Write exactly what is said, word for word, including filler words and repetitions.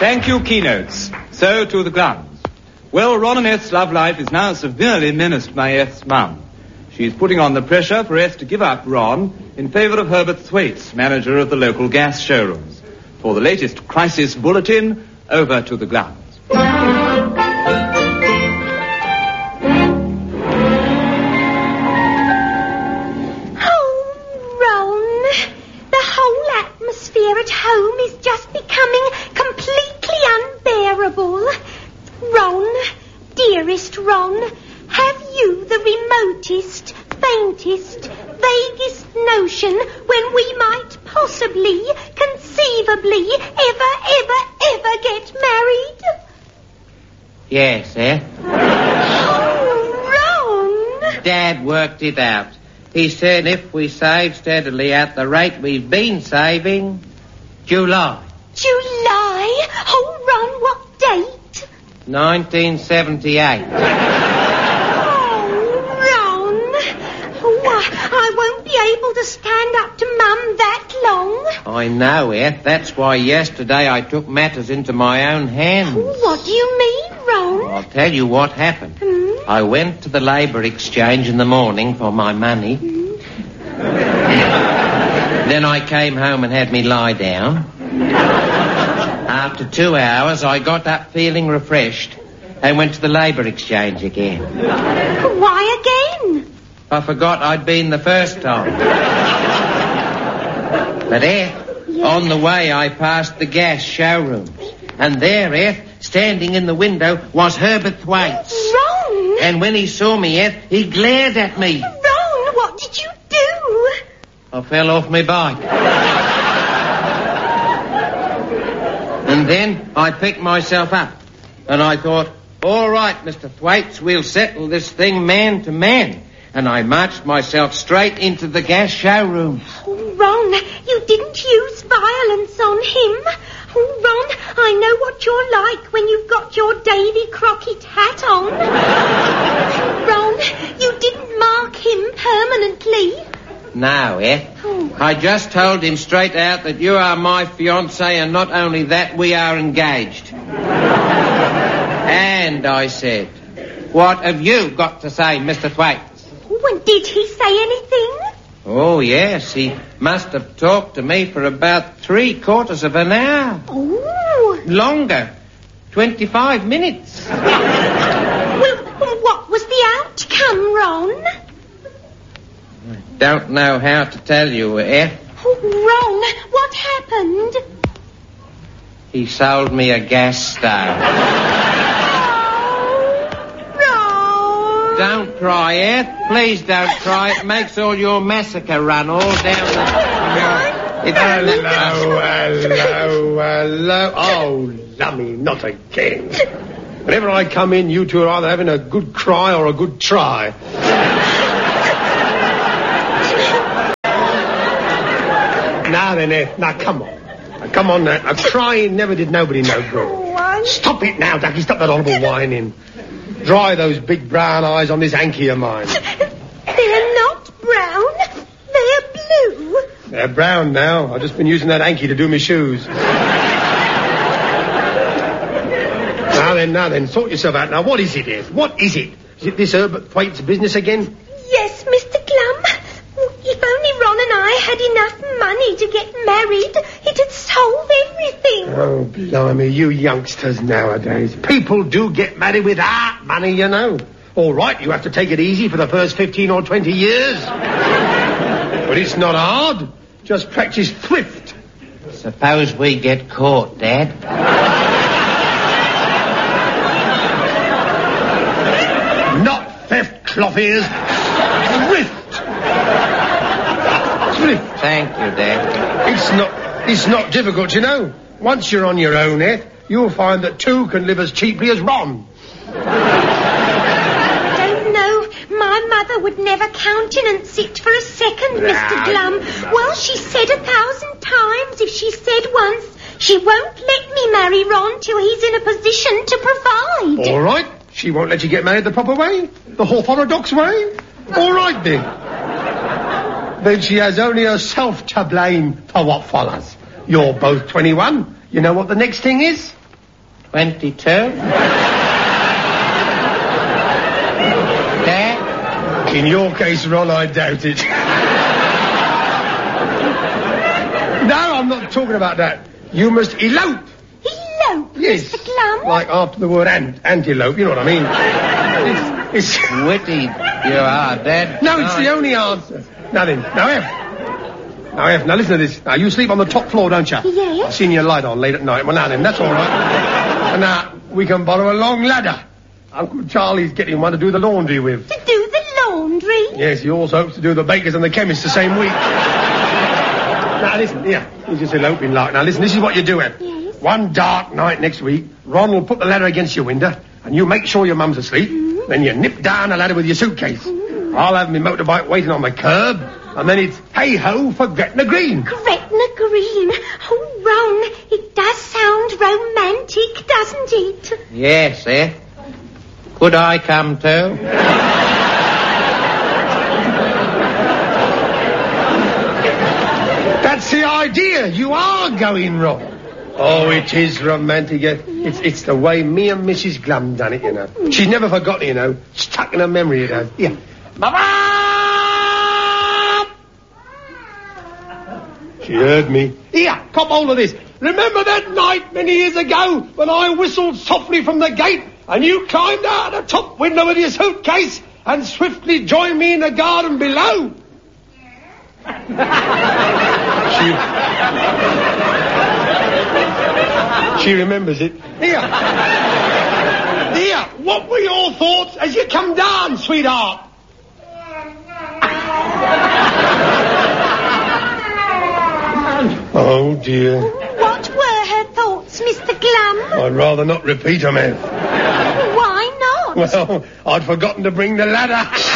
Thank you, Keynotes. So to the Glums. Well, Ron and Eth's love life is now severely menaced by Eth's mum. She's putting on the pressure for Eth to give up Ron in favour of Herbert Thwaites, manager of the local gas showrooms. For the latest crisis bulletin, over to the Glums. At home is just becoming completely unbearable. Ron, dearest Ron, have you the remotest, faintest, vaguest notion when we might possibly, conceivably, ever, ever, ever get married? Yes, eh? Oh, Ron! Dad worked it out. He said if we save steadily at the rate we've been saving... July. July? Oh, Ron, what date? nineteen seventy-eight. Oh, Ron. Oh, I, I won't be able to stand up to Mum that long. I know, Eth. That's why yesterday I took matters into my own hands. What do you mean, Ron? I'll tell you what happened. Hmm? I went to the Labour Exchange in the morning for my money. Hmm? Then I came home and had me lie down. After two hours, I got up feeling refreshed and went to the Labour Exchange again. Why again? I forgot I'd been the first time. But, Eth, yes. On the way I passed the gas showroom. And there, Eth, standing in the window, was Herbert Thwaites. Ron! And when he saw me, Eth, he glared at me. Ron, what did you do? I fell off my bike. And then I picked myself up. And I thought, all right, Mister Thwaites, we'll settle this thing man to man. And I marched myself straight into the gas showroom. Oh, Ron, you didn't use violence on him. Oh, Ron, I know what you're like when you've got your Davy Crockett hat on. Ron, you didn't mark him permanently. No, eh? Oh. I just told him straight out that you are my fiancé, and not only that, we are engaged. And I said, what have you got to say, Mister Thwaites? Oh, and did he say anything? Oh, yes, he must have talked to me for about three quarters of an hour. Oh. Longer. Twenty-five minutes. Well, what was the outcome, Ron? I don't know how to tell you, eh? Oh, Ron, what happened? He sold me a gas stove. Oh, Ron! Don't cry, eh? Please don't cry. It makes all your massacre run all down the... It's hello, hello, hello. Oh, lummy, not again. Whenever I come in, you two are either having a good cry or a good try. Now then, Eth, now come on. Now, come on now. now. Crying never did nobody no good. Stop it now, Ducky. Stop that horrible whining. Dry those big brown eyes on this hanky of mine. They're not brown. They're blue. They're brown now. I've just been using that hanky to do my shoes. Now then, now then, sort yourself out. Now, what is it, Eth? What is it? Is it this Herbert Thwaites business again? Yes, Mister Glum. If only Ron and I had enough money to get married, it'd solve everything. Oh, blimey, you youngsters nowadays. People do get married without money, you know. All right, you have to take it easy for the first fifteen or twenty years. But it's not hard. Just practice thrift. Suppose we get caught, Dad. Not theft, cloth ears. Thrift. Thrift. Thank you, Dad. It's not, it's not difficult, you know. Once you're on your own, Eth, you'll find that two can live as cheaply as Ron. My mother would never countenance it for a second, Mister Glum. Well, she said a thousand times, if she said once, she won't let me marry Ron till he's in a position to provide. All right. She won't let you get married the proper way? The orthodox way? All right, then. Then she has only herself to blame for what follows. You're both twenty-one. You know what the next thing is? twenty-two. Dad? In your case, Ron, I doubt it. No, I'm not talking about that. You must elope. Elope, Yes. Mister Glum? Like after the word ant, antelope, you know what I mean? It's... it's Witty you are, Dad. no, it's the only answer. Nothing. Now, F. Now, F, now listen to this. Now, you sleep on the top floor, don't you? Yes. I've seen your light on late at night. Well, now then, that's all right. And now, we can borrow a long ladder. Uncle Charlie's getting one to do the laundry with. To do the laundry? Yes, he also hopes to do the bakers and the chemists the same week. Now, listen, here. He's just eloping like. Now, listen, this is what you do, Em. Yes. One dark night next week, Ron will put the ladder against your window, and you make sure your mum's asleep. Mm-hmm. Then you nip down the ladder with your suitcase. Mm-hmm. I'll have my motorbike waiting on the curb, and then it's hey-ho for Gretna Green. Gretna Green. Oh, Ron, it does sound romantic, doesn't it? Yes, eh? Could I come too? That's the idea. You are going, Ron. Oh, it is romantic. eh? It's it's the way me and Missus Glum done it, you know. She's never forgotten, you know. Stuck in her memory, it has. Yeah. Mama! She heard me. Here, cop hold of this. Remember that night many years ago when I whistled softly from the gate and you climbed out the top window with your suitcase and swiftly joined me in the garden below? she... She remembers it. Here. Here, what were your thoughts as you come down, sweetheart? Oh, dear. What were her thoughts, Mister Glum? I'd rather not repeat them, Ev. Why not? Well, I'd forgotten to bring the ladder.